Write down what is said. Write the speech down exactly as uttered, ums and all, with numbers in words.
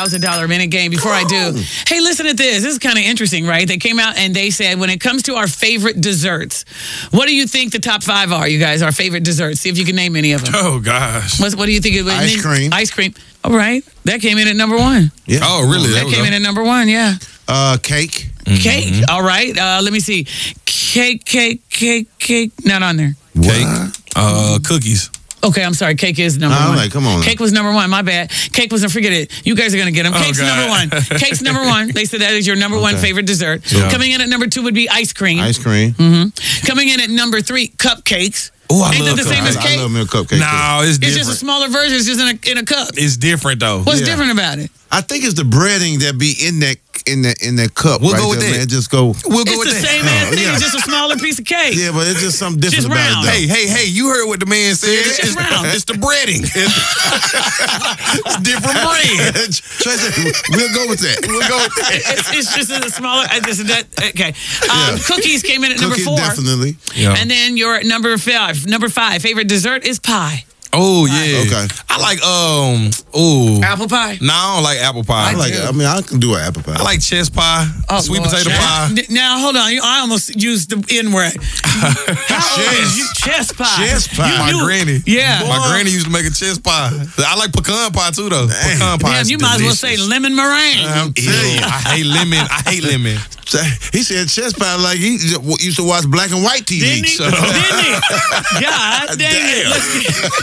thousand dollars minute game. Before I do, hey, listen to this. This is kind of interesting, right? They came out and they said, when it comes to our favorite desserts, what do you think the top five are, you guys? Our favorite desserts. See if you can name any of them. Oh, gosh. What's, what do you think? It, Ice cream. Ice cream. All right. That came in at number one. Yeah. Oh, really? That came in at number one, yeah. Uh, cake. Cake. All right. Uh, let me see. Cake, cake, cake, cake. Not on there. Cake. Uh, cookies. Okay, I'm sorry. Cake is number All one. right, come on. Cake was number one. My bad. Cake was, forget it. You guys are going to get them. Oh, Cake's God. number one. Cake's number one. They said that is your number one Okay. favorite dessert. Yeah. Coming in at number two would be ice cream. Ice cream. Mm-hmm. Coming in at number three, cupcakes. Oh, I Ain't love that the same cupcakes. as I, cake? I love milk cupcake. No, It's it's different. just a smaller version. It's just in a, in a cup. It's different, though. What's Yeah. different about it? I think it's the breading that be in that in that in that cup. We'll right go with there, that. Man. Just go. We'll go It's with the that. same ass Oh, thing. yeah. It's just a smaller piece of cake. Yeah, but it's just something different Just about round. it. Hey, hey, hey, you heard what the man said. It's just round. It's the breading. It's, it's different bread. Though. Tracy, we'll go with that. We'll go with that. It's, it's just a smaller. uh, This, that, okay. Um, Yeah. Cookies came in at number Cookies, four. definitely. Yeah. And then your number five. Number five favorite dessert is pie. Oh, yeah. Okay. I like, um, ooh. Apple pie. No, I don't like apple pie. I like it. I mean, I can do an apple pie. I like chess pie, Oh, sweet Lord. potato now, pie. n- Now, hold on. You- I almost used the N word. How old is you? Chess pie. Chess pie. You My knew- granny. Yeah. My Boy. granny used to make a chess pie. I like pecan pie, too, though. Pecan pie Damn, is you might as well say delicious. lemon meringue. I'm telling you, I hate lemon. I hate lemon. He said chest pie like he used to watch black and white T V. Didn't he? So- Didn't he? God dang it. Damn. Let's get-